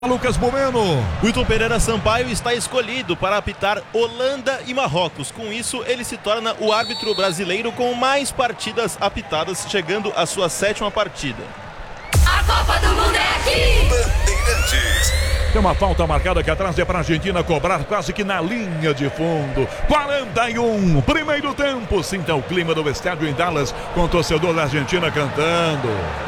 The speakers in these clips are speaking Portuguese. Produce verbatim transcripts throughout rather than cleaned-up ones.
Lucas Bueno. Wilton Pereira Sampaio está escolhido para apitar Holanda e Marrocos. Com isso, ele se torna o árbitro brasileiro com mais partidas apitadas, chegando à sua sétima partida. A Copa do Mundo é aqui! Bandeirantes. Tem uma falta marcada aqui atrás, é para a Argentina cobrar quase que na linha de fundo. quarenta e um, primeiro tempo. Sinta o clima do estádio em Dallas, com o torcedor da Argentina cantando,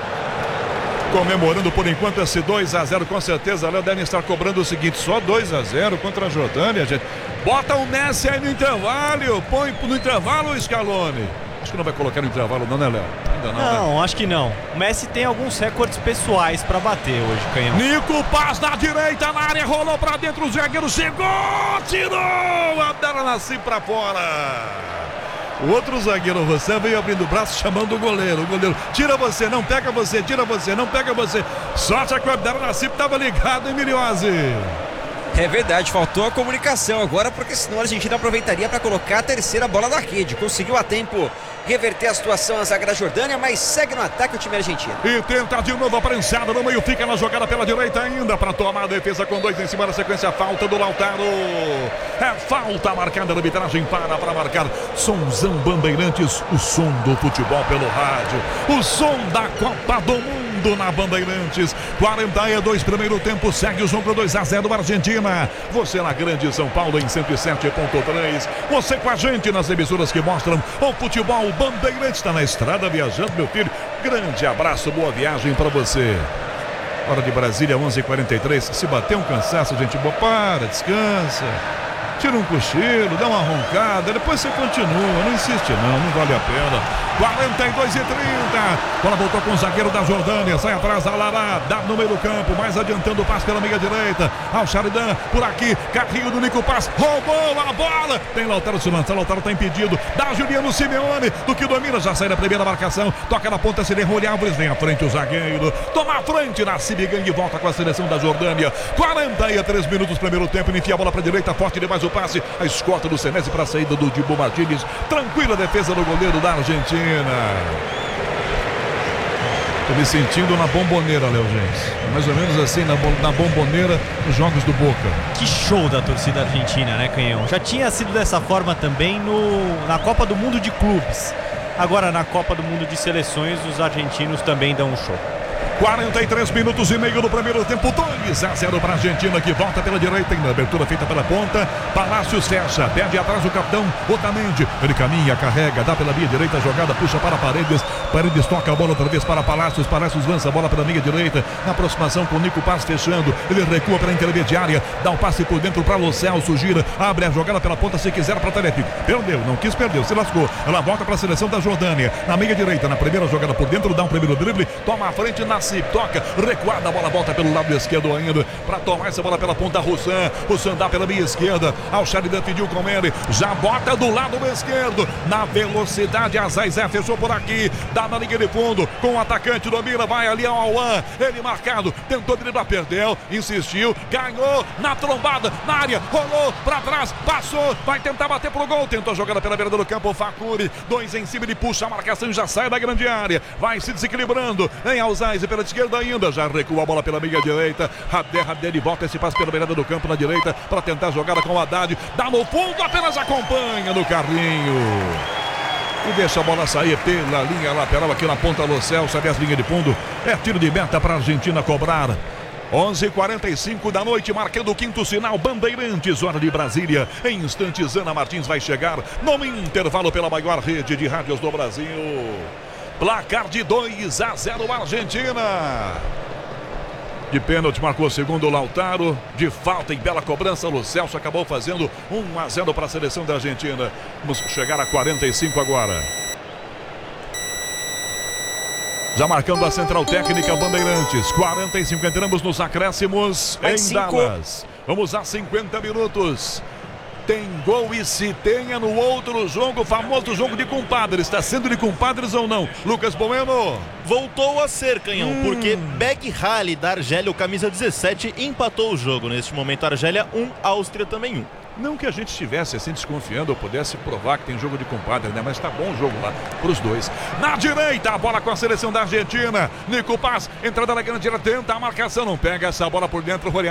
comemorando por enquanto esse dois a zero. Com certeza Léo devem estar cobrando o seguinte: só dois a zero contra a Jordânia, gente. Bota o Messi aí no intervalo, põe no intervalo o Scaloni. Acho que não vai colocar no intervalo não, né, Léo? Ainda não, não, né? Acho que não. O Messi tem alguns recordes pessoais para bater hoje, Canhão. Nico Paz na direita, na área, rolou para dentro, o zagueiro chegou, tirou, Abdel Nassim para fora. O outro zagueiro, você veio abrindo o braço, chamando o goleiro. O goleiro, tira você, não pega você, tira você, não pega você. Sorte que o Abdel Nassim estava ligado, hein, Miliose? É verdade, faltou a comunicação agora, porque senão a Argentina aproveitaria para colocar a terceira bola na rede. Conseguiu a tempo reverter a situação a zaga da Jordânia, mas segue no ataque o time argentino. E tenta de novo a prensada no meio, fica na jogada pela direita ainda para tomar a defesa com dois em cima da sequência. Falta do Lautaro. É falta marcada, a arbitragem para para marcar. Sonzão Bandeirantes, o som do futebol pelo rádio, o som da Copa do Mundo na Bandeirantes. quarenta e dois, primeiro tempo, segue o jogo dois a zero Argentina. Você na Grande São Paulo em cento e sete ponto três. Você com a gente nas emissoras que mostram o futebol. Bandeirantes está na estrada viajando, meu filho. Grande abraço, boa viagem para você. Hora de Brasília, onze e quarenta e três. Se bater um cansaço, gente boa, para, descansa. Tira um cochilo, dá uma roncada, depois você continua, não insiste não, não vale a pena. quarenta e dois e trinta, bola voltou com o zagueiro da Jordânia, sai atrás, Alará, dá no meio do campo, mais adiantando o passe pela meia direita, ao Sheridan, por aqui, carrinho do Nico Paz, roubou a bola, tem Lautaro se lança, Lautaro está impedido, dá Juliano Simeone, do que domina, já sai na primeira marcação, toca na ponta, se derrolha Alves, vem à frente o zagueiro, toma a frente na Cibigang e volta com a seleção da Jordânia. Quarenta e três minutos, primeiro tempo, ele enfia a bola para a direita, forte demais o passe, a escolta do Senesi para a saída do Dibu Martínez, tranquila defesa do goleiro da Argentina. Tô me sentindo na Bomboneira, Léo Gens, mais ou menos assim, na, na Bomboneira, nos jogos do Boca. Que show da torcida argentina, né, Canhão? Já tinha sido dessa forma também no, na Copa do Mundo de Clubes. Agora na Copa do Mundo de Seleções, os argentinos também dão um show. quarenta e três minutos e meio do primeiro tempo, dois a zero para a Argentina, que volta pela direita, na abertura feita pela ponta, Palácios fecha, perde atrás o capitão Otamendi, ele caminha, carrega, dá pela minha direita, jogada, puxa para Paredes, Paredes toca a bola outra vez para Palácios, Palácios lança a bola pela minha direita, na aproximação com o Nico Paz fechando, ele recua para a intermediária, dá um passe por dentro para Lo Celso, gira, abre a jogada pela ponta, se quiser para Telefico, perdeu, não quis, perdeu, se lascou, ela volta para a seleção da Jordânia, na meia direita, na primeira jogada por dentro, dá um primeiro drible, toma a frente na toca, recuada, a bola volta pelo lado esquerdo ainda, para tomar essa bola pela ponta, Russan, Russan dá pela minha esquerda, ao Sheridan pediu com ele, já bota do lado esquerdo, na velocidade, a Zaizé fechou por aqui, dá na linha de fundo, com o atacante, domina, vai ali ao Alwan, ele marcado, tentou driblar, perdeu, insistiu, ganhou, na trombada, na área, rolou, para trás, passou, vai tentar bater pro gol, tentou a jogada pela beira do campo, Facuri, dois em cima, ele puxa a marcação e já sai da grande área, vai se desequilibrando, em Alzais e pela esquerda ainda, já recua a bola pela meia direita, Rader, Rader, volta esse passe pela beirada do campo na direita, para tentar a jogada com o Haddad, dá no fundo, apenas acompanha no carrinho e deixa a bola sair pela linha lateral aqui na ponta Lo Celso, aliás, linha de fundo, é tiro de meta para a Argentina cobrar. onze e quarenta e cinco da noite, marcando o quinto sinal, Bandeirantes, hora de Brasília. Em instantes, Ana Martins vai chegar no intervalo pela maior rede de rádios do Brasil. Placar de dois a zero Argentina. De pênalti marcou o segundo Lautaro. De falta em bela cobrança, Lo Celso acabou fazendo um a zero para a seleção da Argentina. Vamos chegar a quarenta e cinco agora. Já marcando a central técnica Bandeirantes. quarenta e cinco, entramos nos acréscimos em Dallas. Vamos a cinquenta minutos. Tem gol e se tenha no outro jogo, famoso jogo de compadres. Está sendo de compadres ou não? Lucas Bueno. Voltou a ser, Canhão, hum. porque Beck Halley da Argélia, o camisa dezessete, empatou o jogo. Neste momento, Argélia um, Áustria também um. Não que a gente estivesse assim desconfiando ou pudesse provar que tem jogo de compadre, né? Mas tá bom o jogo lá pros dois. Na direita, a bola com a seleção da Argentina. Nico Paz, entrada na grande área, tenta a marcação, não pega essa bola por dentro.